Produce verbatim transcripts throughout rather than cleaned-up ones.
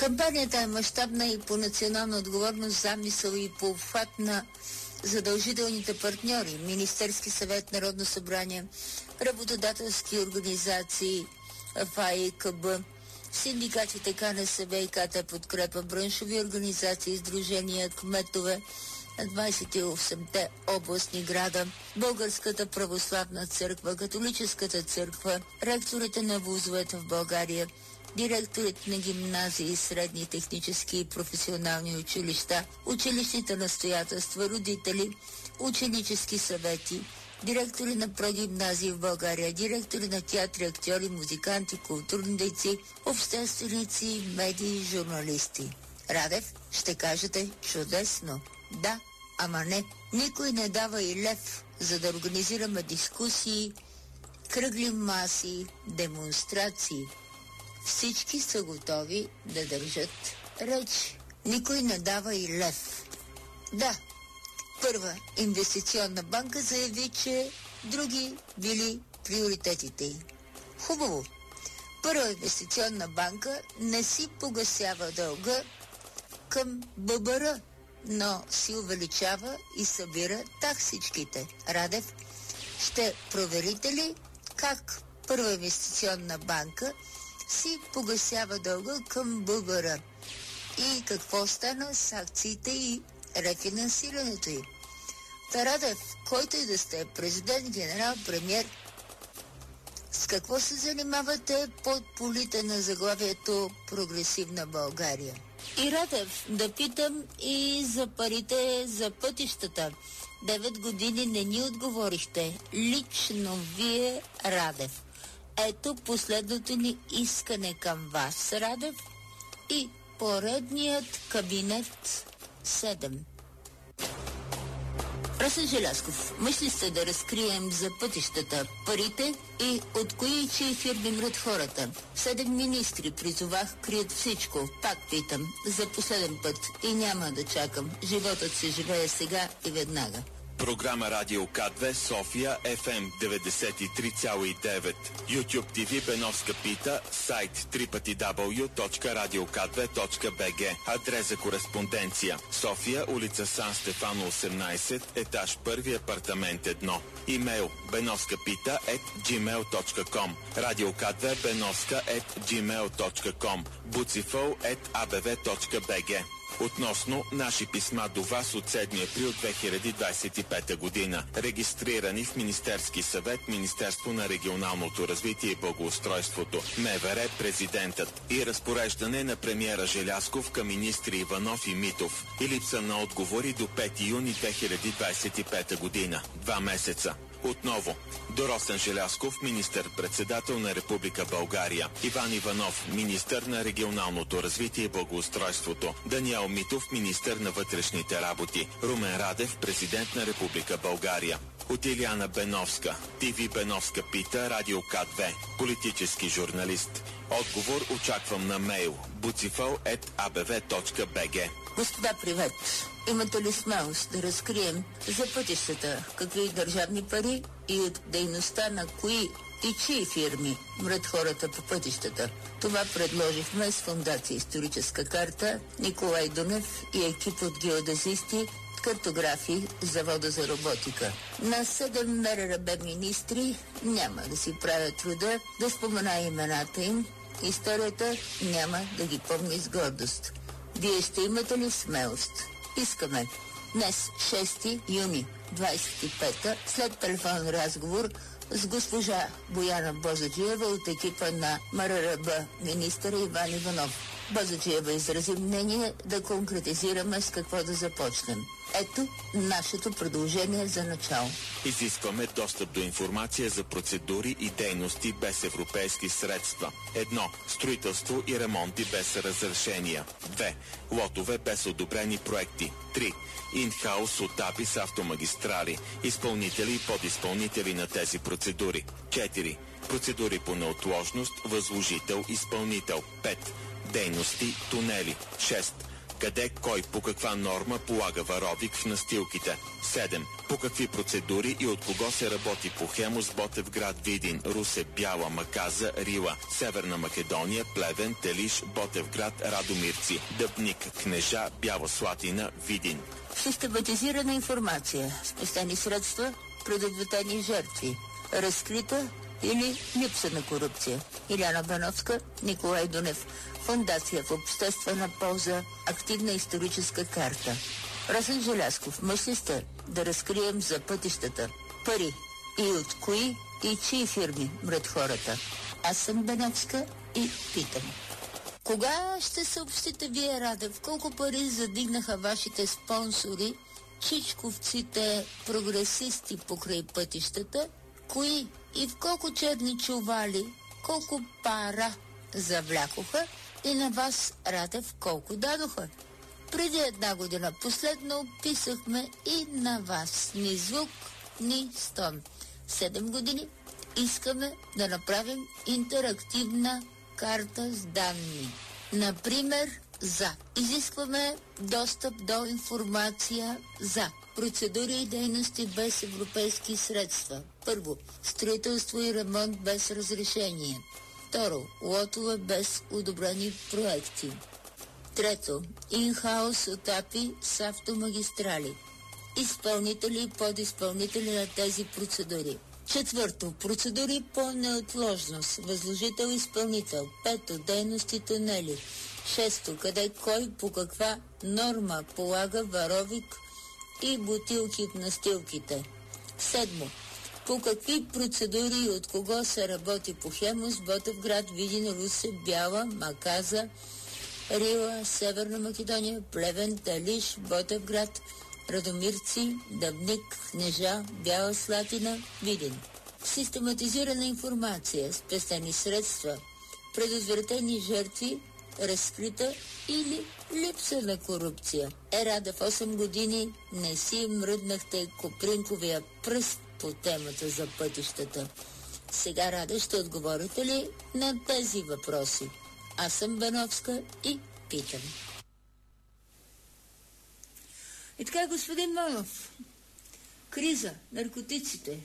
Кампанията е мащабна и по национална отговорност, замисъл и по обхват на задължителните партньори – Министерски съвет, Народно събрание, работодателски организации, ФАИКБ, синдикатите КНСБ и КТ Подкрепа, браншови организации, сдружения, кметове на двадесет и осемте областни града, Българската православна църква, Католическата църква, ректорите на вузовете в България, директорите на гимназии, средни технически и професионални училища, училищните настоятелства, родители, ученически съвети, директори на прогимназии в България, директори на театри, актьори, музиканти, културни дейци, общественици, медии, журналисти. Радев, ще кажете чудесно. Да, ама не. Никой не дава и лев, за да организираме дискусии, кръгли маси, демонстрации. Всички са готови да държат реч. Никой не дава и лев. Да, Първа инвестиционна банка заяви, че други били приоритетите й. Хубаво. Първа инвестиционна банка не си погасява дълга към ББР, но си увеличава и събира таксичките. Радев, ще проверите ли как Първа инвестиционна банка си погасява дълга към ББР? И какво стана с акциите и рефинансирането й? Радев, който и да сте президент, генерал, премиер, с какво се занимавате под полите на заглавието Прогресивна България? И Радев, да питам и за парите за пътищата. Девет години не ни отговорихте. Лично вие, Радев. Ето последното ни искане към вас, Радев, и поредният кабинет седем. Росен Желязков, мисли сте да разкрием за пътищата парите и от кои и чии фирми мрат хората? Седем министри призовах, крият всичко. Пак питам, за последен път и няма да чакам. Животът се живее сега и веднага. Програма Радио К две София, Еф Ем деветдесет и три цяло и девет, YouTube Ти Ви Беновска пита, сайт дабъл ю дабъл ю дабъл ю точка радио к две точка би джи, адрес за кореспонденция София, улица Сан Стефано осемнадесет, етаж първи, апартамент едно. Имейл беновскапита ет джимейл точка ком, радио К две беновска ет джимейл точка ком, буцифъл ет а бе ве точка би джи. Относно наши писма до вас от седми април две хиляди двадесет и пета година, регистрирани в Министерски съвет, Министерство на регионалното развитие и благоустройството, МВР, президентът и разпореждане на премиера Желязков към министри Иванов и Митов и липса на отговори до пети юни две хиляди двадесет и пета година. Два месеца. Отново, до Росен Желязков, министър-председател на Република България, Иван Иванов, министър на регионалното развитие и благоустройството, Даниел Митов, министър на вътрешните работи, Румен Радев, президент на Република България. От Илияна Беновска, Ти Ви Беновска пита, Радио К две, политически журналист. Отговор очаквам на мейл буцифъл ет а бе ве точка би джи. Господа, привет! Имате ли смелост да разкрием за пътищата какви държавни пари и от дейността на кои и чии фирми мрат хората по пътищата? Това предложихме с Фондация Историческа карта, Николай Дунев и екип от геодезисти, картографи, Завода за роботика. На седем Ме Ре Ре Бе министри няма да си правят труда да спомена имената им. Историята няма да ги помни с гордост. Вие ще имате ли смелост? Искаме. Днес, шести юни двадесет и пета, след телефонен разговор с госпожа Бояна Бозаджиева от екипа на Ме Ре Ре Бе, министър Иван Иванов. Бозаджиева изрази мнение да конкретизираме с какво да започнем. Ето нашето предложение за начало. Изискваме достъп до информация за процедури и дейности без европейски средства. Едно. Строителство и ремонти без разрешения. Две. Лотове без одобрени проекти. Три. Инхаус етапи с автомагистрали, изпълнители и подизпълнители на тези процедури. Четири. Процедури по неотложност, възложител, изпълнител. Пет. Дейности, тунели. Шест. Къде, кой, по каква норма полага варовик в настилките? седем. По какви процедури и от кого се работи по Хемус, Ботевград, Видин, Русе, Бяла, Маказа, Рила, Северна Македония, Плевен, Телиш, Ботевград, Радомирци, Дъбник, Кнежа, Бяла Слатина, Видин. Систематизирана информация, спестени средства, предотвратени жертви, разкрита или липса на корупция. Иляна Бановска, Николай Дунев. Фондация в обществена полза, активна историческа карта. Росен Желязков, мъж ли сте да разкрием за пътищата? Пари. И от кои и чии фирми мрат хората? Аз съм Бановска и питам. Кога ще съобщите вие, Радев, колко пари задигнаха вашите спонсори, чичковците прогресисти покрай пътищата? Кои и в колко черни чували, колко пара завлякоха и на вас, Радев, колко дадоха? Преди една година последно описахме и на вас. Ни звук, ни стон. Седем години искаме да направим интерактивна карта с данни. Например, за. Изискваме достъп до информация за процедури и дейности без европейски средства. Първо, строителство и ремонт без разрешение. Второ, лотове без одобрени проекти. Трето, инхаус етапи с автомагистрали. Изпълнители и подизпълнители на тези процедури. Четвърто, процедури по неотложност. Възложител-изпълнител. Пето, дейности тунели. Шесто, къде кой по каква норма полага варовик и бутилки в настилките. Седмо, по какви процедури и от кого се работи по Хемус, Ботевград, Видин, Русе, Бяла, Маказа, Рила, Северна Македония, Плевен, Талиш, Ботевград, Радомирци, Дъбник, Кнежа, Бяла Слатина, Видин. Систематизирана информация, спестени средства, предотвратени жертви, разкрита или липса на корупция. Е, Рада, в осем години не си мръднахте копринковия пръст по темата за пътищата. Сега, Рада, ще отговорите ли на тези въпроси? Аз съм Бановска и питам. И така, господин Монов, криза, наркотиците.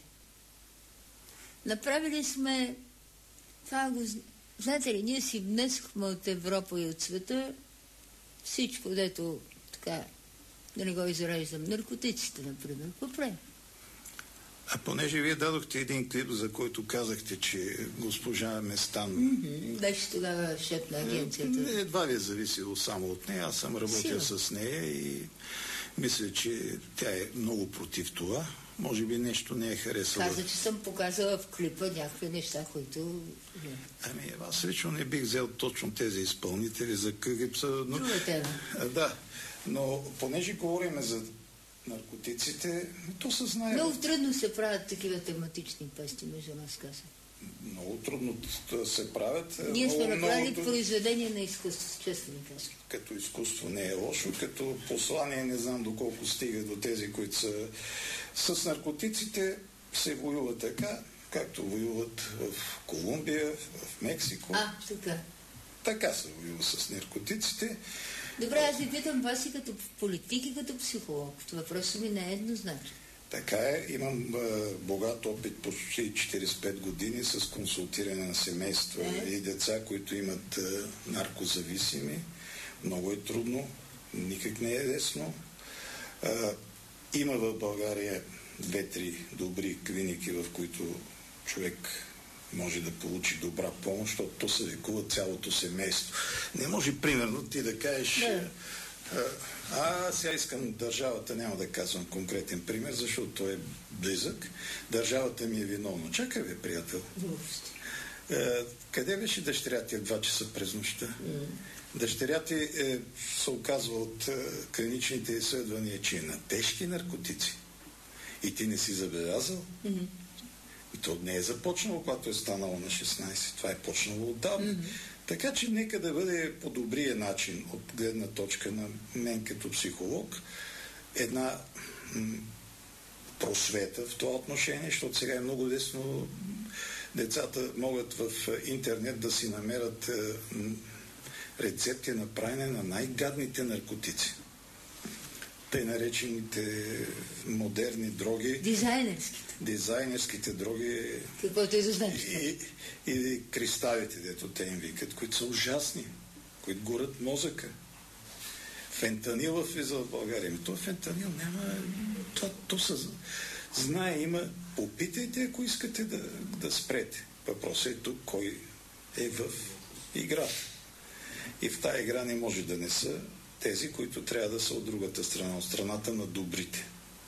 Направили сме това, го, знаете ли, ние си внесохме от Европа и от света всичко, дето така, да не го изреждам, наркотиците, например. Попре. А понеже вие дадохте един клип, за който казахте, че госпожа Местан... Mm-hmm. Беше тогава шеф на агенцията. Едва ви е зависело само от нея. Аз съм работил Сила. с нея и мисля, че тя е много против това. Може би нещо не е харесала. Каза, че съм показала в клипа някакви неща, които... Ами, аз лично не бих взел точно тези изпълнители за клип. Но... Друга тема. Да, но понеже говорим за наркотиците, то се знае... Много трудно се правят такива тематични песни, между нас каза. Много трудно се правят. Ние много, сме направили много... произведение на изкуство, честно ми казвам. Като изкуство не е лошо, като послание не знам доколко стига до тези, които са... С наркотиците се воюва така, както воюват в Колумбия, в Мексико. А, така. Така се воюва с наркотиците. Добре, аз ви питам вас и като политик и като психолог. Въпросът ми не е еднозначен. Така е. Имам а, богат опит почти четирийсет и пет години с консултиране на семейства е. и деца, които имат а, наркозависими. Много е трудно. Никак не е лесно. А, има в България две-три добри клиники, в които човек може да получи добра помощ, защото то се лекува цялото семейство. Не може, примерно, ти да кажеш... Да. А, сега искам държавата, няма да казвам конкретен пример, защото той е близък. Държавата ми е виновна. Чакай, бе, приятел. А, къде беше дъщеря ти в два часа през нощта? Mm. Дъщеря ти е, се оказва от е, клиничните изследвания, че е на тежки наркотици. И ти не си забелязал? Mm-hmm. И то не е започнало, когато е станало на шестнайсет. Това е почнало отдавна. Mm-hmm. Така че нека да бъде по добрия начин, от гледна точка на мен като психолог, една м- просвета в това отношение, защото сега е много лесно. Децата могат в интернет да си намерят м- рецепти на правене на най-гадните наркотици. Тъй наречените модерни дроги. Дизайнерските. Дизайнерските дроги. Каквото е да и, и кристалите, дето те им викат, които са ужасни, които горят мозъка. Фентанил влиза в България. Ами то фентанил няма... То, то са... Знае, има... Опитайте, ако искате да, да спрете. Въпросът е тук, кой е в играта. И в тая игра не може да не са тези, които трябва да са от другата страна, от страната на добрите.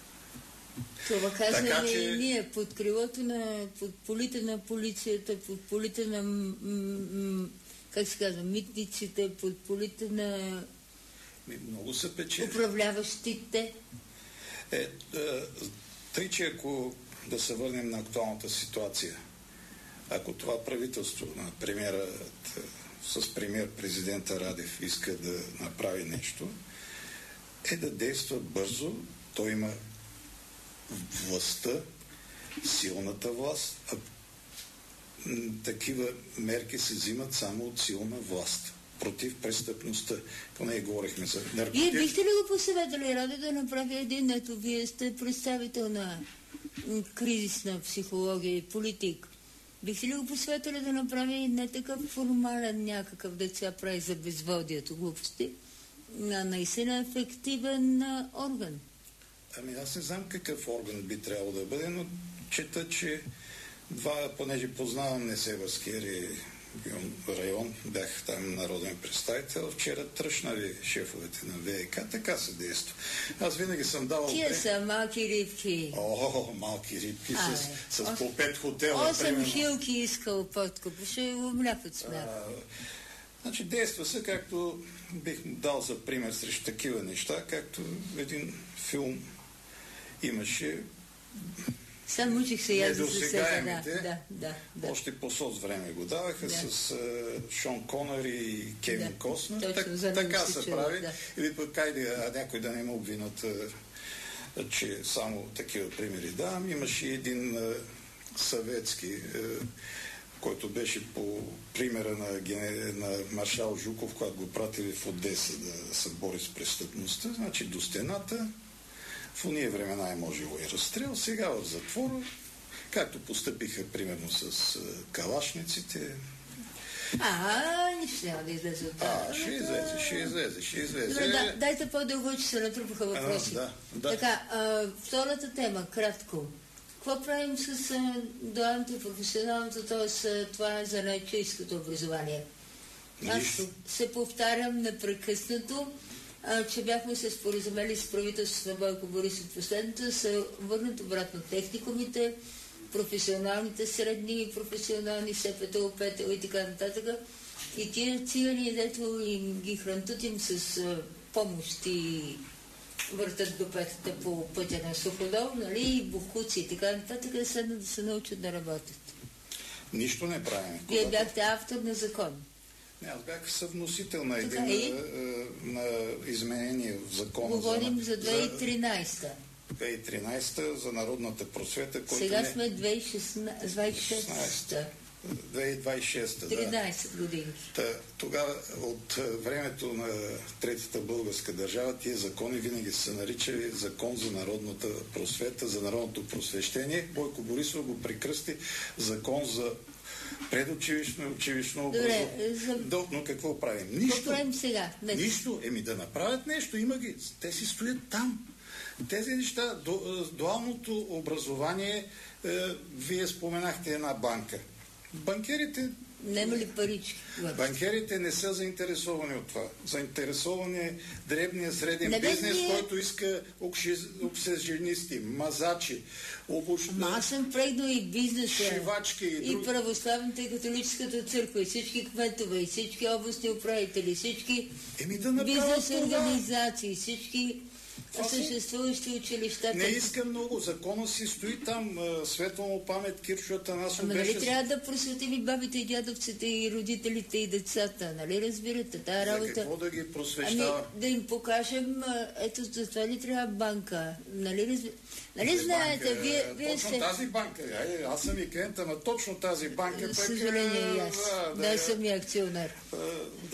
Това казваме че... и ние, под крилото на, под полите на полицията, под полите на, м- м- как се казва, митниците, под полите на много са печели. Управляващите. Е, е, тъй, че ако да се върнем на актуалната ситуация, ако това правителство на премиера с премиер президента Радев иска да направи нещо, е да действа бързо. Той има властта, силната власт, а такива мерки се взимат само от силна власт против престъпността. Поне говорихме за наркотици. Вие бихте ли го посъветвали, Радо, да направи един, ето вие сте представител на кризисна психология и политик. Бихте ли го посъветвали да направи не такъв формален някакъв деца прави за безводието глупости, а наистина ефективен орган? Ами аз не знам какъв орган би трябвало да бъде, но чета, че два, понеже познавам Несебърския район, бях там народен представител, вчера тръщнали шефовете на ВЕК, така се действа. Аз винаги съм давал... Тия са малки рибки. О, малки рибки а, с, с ос... по пет хотела. Осем хилки искал подкуп, ще го млякат с мляко. Значи действа се, както бих дал за пример срещу такива неща, както един филм имаше. Сам учих се я за сега, да, да, да, да. Още по соц време го даваха да. с uh, Шон Конър и Кевин да, Костнер. Так, така се чува, прави. Да. Или пък кайде, а някой да не му обвинат, uh, че само такива примери давам. Имаше един uh, съветски, uh, който беше по примера на, гене... на маршал Жуков, когато го пратили в Одеса да се бори с престъпността. Значи до стената. В уния времена е можело и разстрел, сега в затвора, както постъпиха примерно с uh, калашниците. А, нищо няма да излезе от това. А, ще излезе, ще излезе, ще излезе. Добре, да, дайте по-дълго, че се натрупаха въпроси. А, да, да. Така, а, втората тема, кратко. Какво правим с дуалното и професионалното, т.е. това е за научейското образование? Аз се повтарям непрекъснато, а, че бяхме се споразумели с правителството на Бойко Борисов последното да се върнат обратно техникумите, професионалните средни, професионални СПТО, ПТО и така нататък. И тия цигани, дето им ги хрантутим с а, помощ и въртат до петата по пътя на Суходол, нали, и бухуци и така нататък, да седнат да се научат да работят. Нищо не правим. Вие бяхте автор на закон. Не, аз бях съвносител на един и... на изменение в закона. Говорим за две хиляди и тринадесета. две хиляди и тринадесета за народната просвета, който сега не... сме две хиляди и шестнадесета. две хиляди двадесет и шеста, да. тринадесет години. Та, тогава, от времето на Третата българска държава, тия закони винаги са наричали закон за народната просвета, за народното просвещение. Бойко Борисов го прекръсти закон за предучилищно и училищно образование. За... До, но какво правим? Нищо. Какво правим сега? Днес. Нищо. Еми да направят нещо. Има ги. Те си стоят там. Тези неща, дуалното образование, е, вие споменахте една банка. Банкерите... Нема ли парички? Банкерите не са заинтересовани от това. Заинтересовани е дребния среден не бизнес, не... който иска обсеженисти, мазачи, обуч... Ама аз съм прегнал и бизнеса, шивачки, и, и православната и католическата църква, и всички кметове, и всички областни управители, всички Еми да бизнес организации, всички съществуващи училища. Не иска много. Закона си стои там. Светла му памет, Кирчо Атанасов Ама беше... нали трябва да просветим и бабите, и дядовците, и родителите, и децата? Нали разбирате тази работа? За какво да ги просвещава? Ами да им покажем, ето за това ли трябва банка? Нали, разбир... нали знаете, банка, вие, вие точно сте... тази банка. Ай, аз съм и клиент, но точно тази банка... Съжаление и аз. Да, да, да, съм и акционер. Да.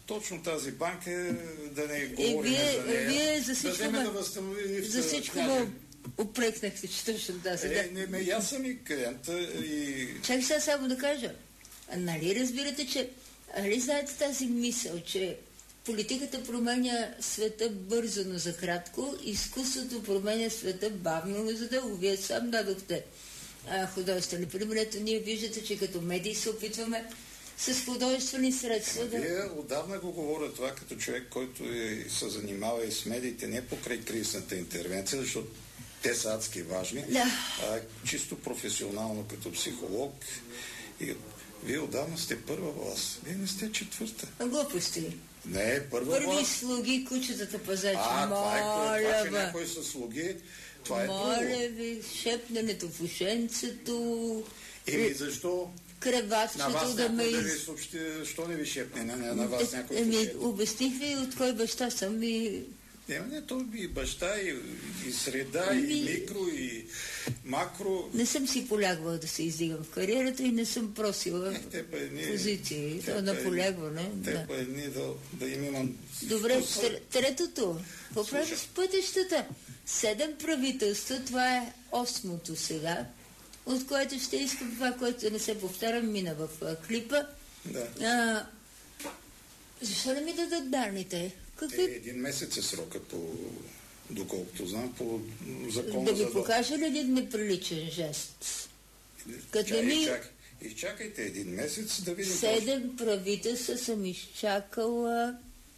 точно тази банка, да не Е, говорим вие, за нея, вие за да всичко, вземе ме, да възстанови лифта. за всичко ме упрекнахте, че точно тази. Е, не, ме, аз съм и клиента и... Чакай сега само да кажа. А, нали разбирате, че... Али знаете тази мисъл, че политиката променя света бързо, но за кратко, изкуството променя света бавно, но за дълго. Вие сам дадохте а, художествени пример. Ето ние виждате, че като медии се опитваме с художествени средства да... Вие отдавна го говоря това като човек, който е, се занимава и с медиите, не покрай кризисната интервенция, защото те са адски важни, да. а чисто професионално като психолог. И вие отдавна сте първа власт. Вие не сте четвърта. Глупости. Не, първа Първи власт. слуги, кучетата пазачи. А, това е моля, това, че някои са слуги. Това е моля друго. ви, шепненето в ушенцето. Еми, защо? Кръватчето На вас да ме някой да из... ви съобщи, що не ви шепне на, на вас някой Еми, съобщи? обясних ви от кой баща съм и... Не, не, то и баща, и, и среда, Еми... и микро, и макро. Не съм си полягвала да се издигам в кариерата и не съм просила Ех, те па едни, позиции те на па полягване. Те Да. па едни да, да им имам... Добре, вкуса. тр- третото. Поправи с пътищата. Седем правителства, това е осмото сега, от което ще искам това, което не се повтарям, мина в а, клипа. Да. А, защо не ми дадат данните? Какви? Е, един месец е срока по, доколкото знам, по закона Да ви за... покажа ли един неприличен жест? Като Чай, ми изчак, изчакайте един месец да видим... седем правителства съм изчакала.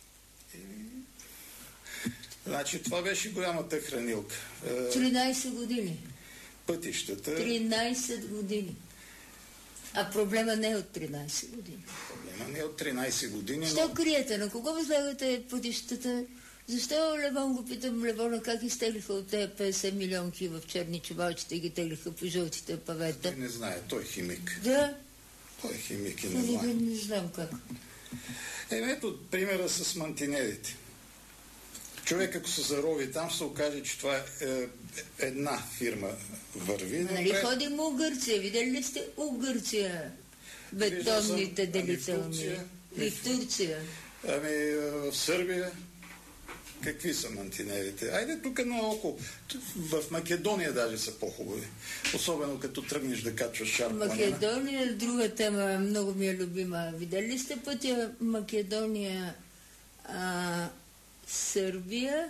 Значи това беше голямата хранилка. Е, тринайсет години. пътищата... тринайсет години. А проблема не е от тринайсет години. Проблема не е от тринайсет години, Що но... криете? На кого възлагате пътищата? Защо Левон го питам, Левона, как изтеглиха от тези петдесет милионки в черни чувалчета и ги теглиха по жълтите павета? Той не знае, той е химик. Да, Той е химик и не не, знае. не, не знам как. Е, ето примера с мантинелите. Човек, ако се зарови там, се окаже, че това е, е една фирма върви. Нали напред. ходим у Гърция? Видели ли сте у Гърция бетонните Виждал съм, делителни? ами в Турция. И в Турция. Ами в Сърбия какви са мантинелите? Айде тук наоколо. В Македония даже са по-хубави. Особено като тръгнеш да качваш шар планина. Македония, друга тема, много ми е любима. Видели ли сте пътя Македония, а, Сърбия,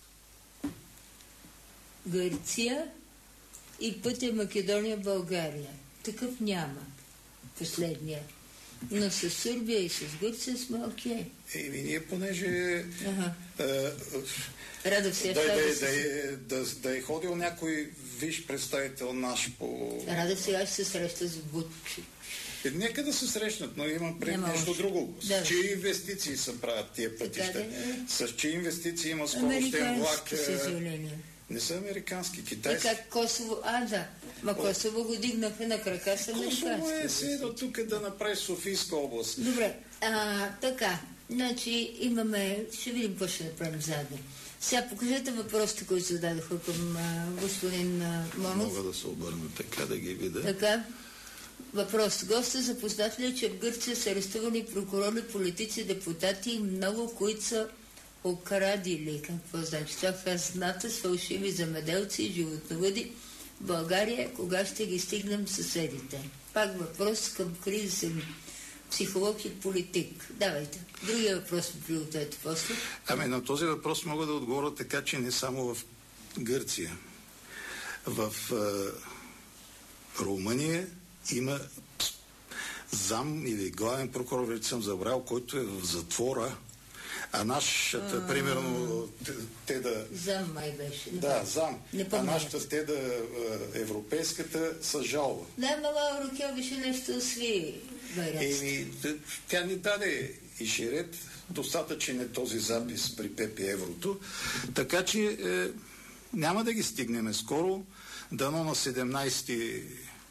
Гърция и пътя Македония, България? Такъв няма. Последния. Но с Сърбия и с Гърция сме окей. Okay. Еми, ние понеже... Ага. А, Рада се да, да, да, да, да, да, да е ходил някой виж представител наш по... Рада сега ще се среща с Вучич. Е, нека да се срещнат, но имам пред Нема нещо още. друго. С Да. чии инвестиции се правят тия пътища? да е. С чии инвестиции има скоростен влак? Американски, съжаление. Не са американски, И китайски. как Косово... А, да. Ма Косово го дигнаха на крака с Косово е американски. седо тук да направи Софийска област. Добре, а, така, значи имаме, ще видим какво ще направим заедно. Сега покажете въпросите, които зададоха към а, господин а, Монов. Мога да се обърна така, да ги видя. Така, въпрос. Госта запознат ли е, че в Гърция са арестувани прокурори, политици, депутати и много, които са окрадили. Какво значи? Това хазната с фалшиви замеделци и животновъди. В България, кога ще ги стигнем съседите? Пак въпрос към кризисен психолог и политик. Давайте. Другия въпрос ми приотете после. Ами на този въпрос мога да отговоря така, че не само в Гърция. В е, Румъния има зам или главен прокурор, вече съм забрал, който е в затвора, а нашата, а... примерно, те, те да... Зам май беше. Да, зам. Не а помня. нашата, те да, е, европейската, са жалва. Да, мала Рукел беше нещо сви. Еми, тя ни даде и ширет, достатъчен е този запис при Пепи Еврото, така че е, няма да ги стигнем скоро. Дано на седемнайсети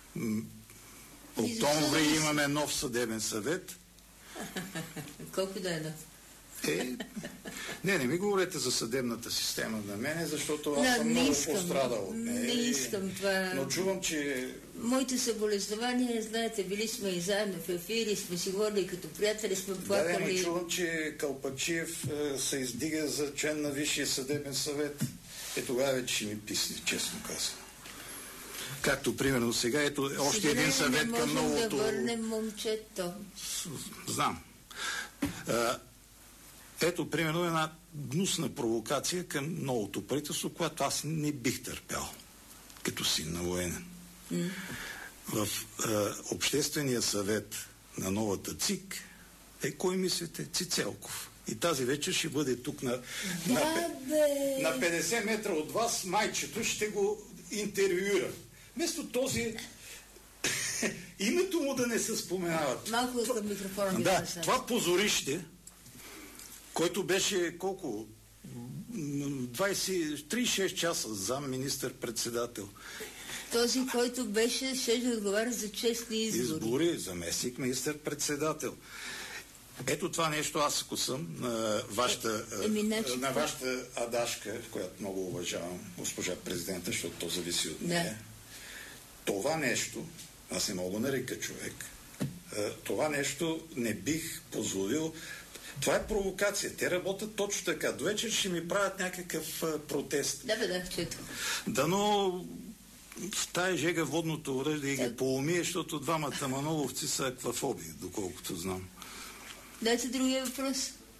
октомври имаме нов съдебен съвет. Колко да е да? Е, не, не ми говорете за съдебната система на мене, защото аз Да, съм не много искам, пострадал. не искам това. Но чувам, че Моите съболезнования, знаете, били сме и заедно в ефири, сме си говорили като приятели, сме плакали. Да, ами чувам, че Калпачиев е, се издига за член на Висшия съдебен съвет. Е, тогава вече ще ми писне, честно казвам. Както примерно сега, ето още сега един съвет не към новото... да върнем момчето. Знам. А, ето примерно една гнусна провокация към новото правителство, която аз не бих търпял като син на военен. Mm. В а, Обществения съвет на новата ЦИК е, кой мислите? Цицелков. И тази вечер ще бъде тук на, да, на, бе. на петдесет метра от вас, майчето ще го интервюира. Вместо този името му да не се споменават. Малко към микрофона ми да, да това позорище, който беше колко? двайсет, трийсет и шест часа зам министър-председател. Този, който беше, ще да отговаря за честни избори. Избори, заместник министър-председател. Ето това нещо, аз ако съм на вашата, е, е, на вашата адашка, която много уважавам, госпожа президента, защото то зависи от нея. Да. Това нещо, аз не мога да нарека човек, е, това нещо не бих позволил. Това е провокация. Те работят точно така. До вечер ще ми правят някакъв а, протест. Да, бе, да, чето. Дано в тая жега водното оръжие да ги поумие, защото двамата маноловци са аквафоби, доколкото знам. Дайте другия въпрос.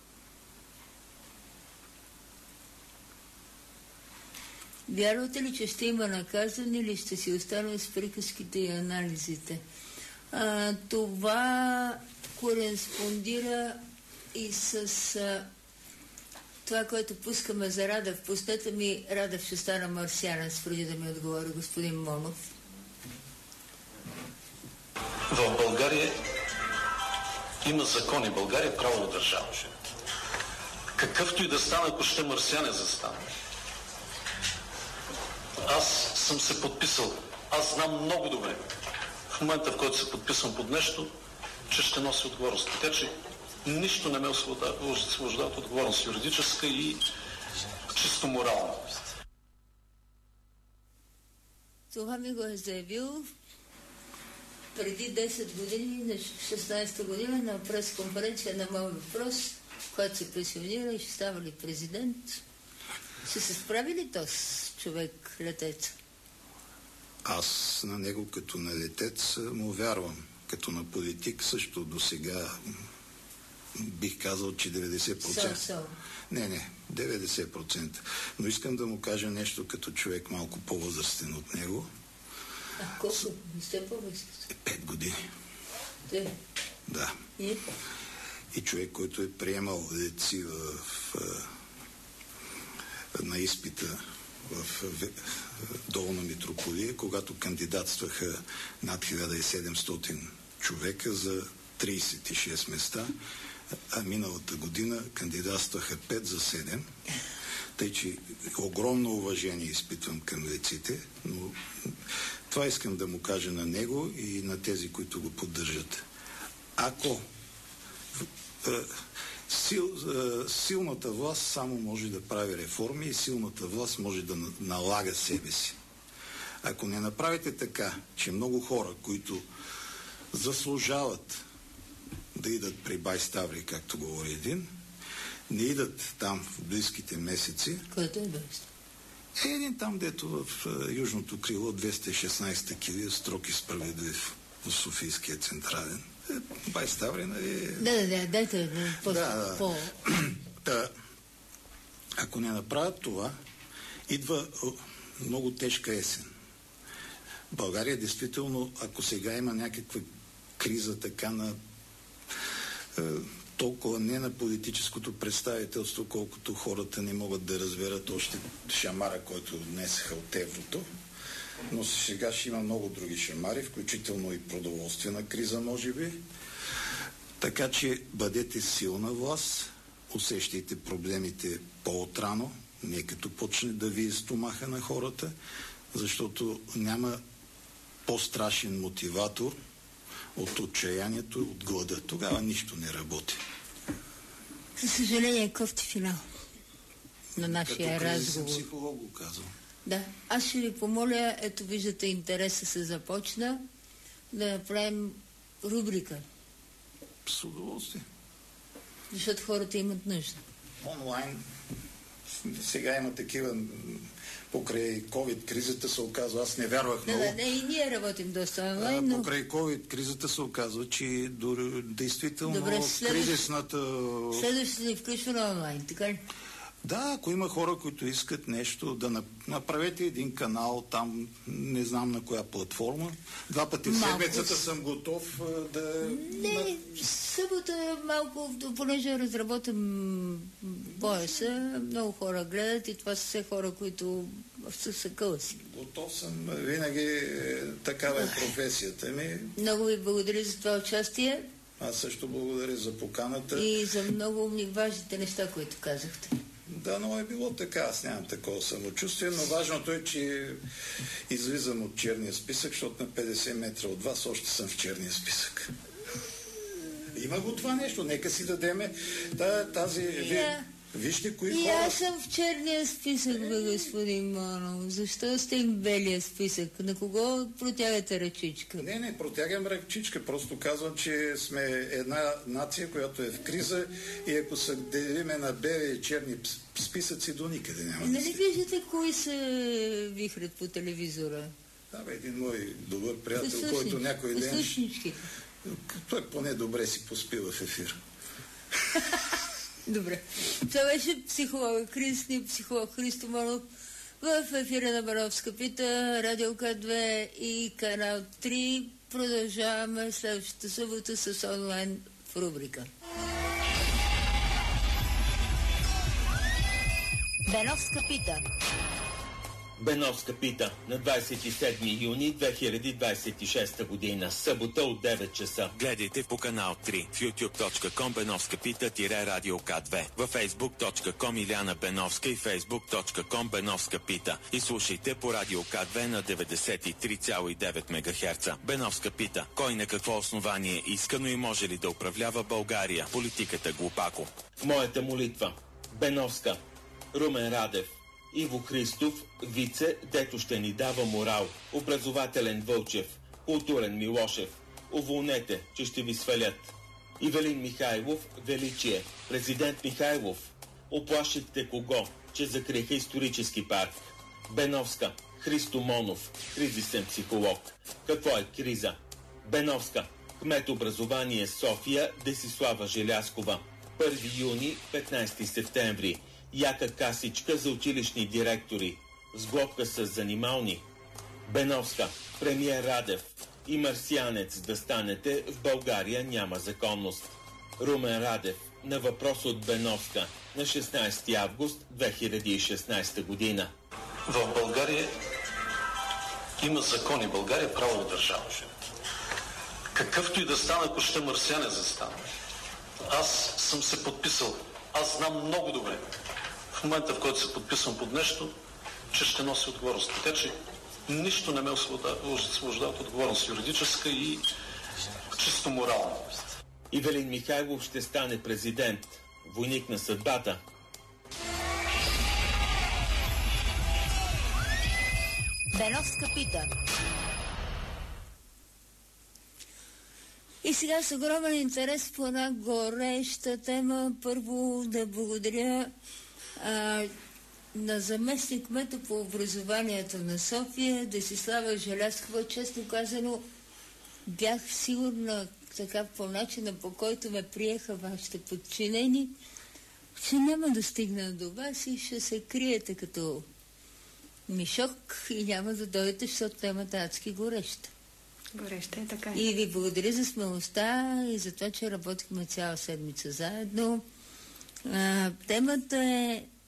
Вярвате ли, че ще има наказване или ще си останем с приказките и анализите? А, това кореспондира и с а, това, което пускаме за Радев. Пуснете ми, Радев ще стана марсианец, преди да ми отговори господин Монов. В България има закони. България е правова държава. Какъвто и да стане, ако ще марсианец да стане. Аз съм се подписал. Аз знам много добре. В момента, в който се подписвам под нещо, че ще нося отговорност. Така че нищо не ме освобождава от отговорност юридическа и чисто морална. Това ми го е заявил преди десет години, на шестнайсета година, на пресконференция на моят въпрос, който се пенсионира и ще става ли президент. Ще се справи ли този човек, летец? Аз на него като на летец му вярвам. Като на политик също до сега бих казал, че деветдесет процента. So, so. Не, не, деветдесет процента. Но искам да му кажа нещо като човек малко по-възрастен от него. А колко? Не сте по-възрастен? Пет години. Те? Да. И? И човек, който е приемал деци в, в, на изпита в, в, в Долна Митрополия, когато кандидатстваха над хиляда и седемстотин човека за трийсет и шест места, а миналата година кандидатстваха пет за седем. Тъй, че огромно уважение изпитвам към деците, но това искам да му кажа на него и на тези, които го поддържат. Ако сил, силната власт само може да прави реформи и силната власт може да налага себе си. Ако не направите така, че много хора, които заслужават да идат при Бай Ставри, както говори един, не идат там в близките месеци. Който е Бай? Е един там, дето в uh, южното крило, двеста и шестнайсета килия, строг и справедлив в Софийския централен. Е, Бай Ставри, нали... Да, да, да, дайте да, по... Да, по... да. Ако не направят това, идва о, много тежка есен. България действително, ако сега има някаква криза така на е, толкова не на политическото представителство, колкото хората не могат да разберат още шамара, който днесаха от еврото. Но сега ще има много други шамари, включително и продоволствена криза, може би. Така че бъдете силна власт, усещайте проблемите по-отрано, не като почне да вие стомаха на хората, защото няма по-страшен мотиватор от отчаянието и от глада. Тогава нищо не работи. За съжаление, кофти финал на нашия като разговор. Като психолог го казвам. Да, аз ще ви помоля, ето виждате, интереса се започна, да направим рубрика. С удоволствие. Защото хората имат нужда. Онлайн. Сега има такива, покрай COVID-кризата се оказва, аз не вярвах да, много. Да, да, и ние работим доста онлайн, но... Покрай COVID-кризата се оказва, че дори, действително Добре, следващ... кризисната... Следващото ни включва на онлайн, така ли? Да, ако има хора, които искат нещо, да направете един канал там, не знам на коя платформа. Два пъти в седмицата съм готов да... Не, събота малко, понеже разработам пояса, много хора гледат и това са все хора, които са съкъла си. Готов съм, винаги такава е професията ми. Много ви благодаря за това участие. Аз също благодаря за поканата. И за много умни важните неща, които казахте. Да, но е било така. Аз нямам такова самочувствие, но важното е, че излизам от черния списък, защото на петдесет метра от вас още съм в черния списък. Има го това нещо. Нека си дадеме тази... Yeah. Вижте кои и хора... аз съм в черния списък, бе, господин Манов. Защо сте в белия списък? На кого протягате ръчичка? Не, не, протягам ръчичка. Просто казвам, че сме една нация, която е в криза и ако се делиме на бели и черни списъци, до никъде няма. Не ли виждате кои се вихрят по телевизора? Да, бе, един мой добър приятел, Послушни, който някой ден... Послушнички. Той поне добре си поспива в ефир. Добре. Това беше психолога, кризисния психолог Христо Манов в ефира на Беновска пита, Радио К две и Канал три. Продължаваме следващата събота с онлайн в рубрика. Беновска пита. Беновска пита на двадесет и седми юни две хиляди двадесет и шеста година, събота от девет часа. Гледайте по канал три, в ютуб точка ком Беновска пита Радио К две, във фейсбук точка ком Иляна Беновска и фейсбук точка ком Беновска пита. И слушайте по Радио К две на деветдесет и три цяло и девет мегахерца. Беновска пита. Кой на какво основание иска, но и може ли да управлява България? Политиката глупако. Моята молитва. Беновска. Румен Радев. Иво Христов, вице, дето ще ни дава морал. Образователен Вълчев. Културен Милошев. Уволнете, че ще ви свалят. Ивелин Михайлов, величие. Президент Михайлов. Оплашите кого? Че закриха исторически парк. Беновска. Христо Монов. Кризисен психолог. Какво е криза? Беновска. Кмет образование София Десислава Желяскова. първи юни, петнадесети септември. Яка касичка за училищни директори. Сглобка с занимални. Беновска. Премиер Радев. И марсианец да станете, в България няма законност. Румен Радев. На въпрос от Беновска. На шестнадесети август две хиляди и шестнадесета година. В България има закони. България е правова държава. Какъвто и да стане, ако ще марсианец да стане. Аз съм се подписал. Аз знам много добре, в момента, в който се подписвам под нещо, че ще носи отговорност. Така че нищо не ме освобождава от отговорност юридическа и чисто морална. Ивелин Михайлов ще стане президент, войник на съдбата. Беновска пита. И сега с огромен интерес по една гореща тема. Първо да благодаря а, на заместник кмета по образованието на София, Десислава Желяскова. Честно казано, бях сигурна така по начина, по който ме приеха вашите подчинени, че няма да стигна до вас и ще се криете като мишок и няма да дойдете, защото темата е адски гореща. Гореща е така. И ви благодаря за смелостта и за това, че работихме цяла седмица заедно. А, темата е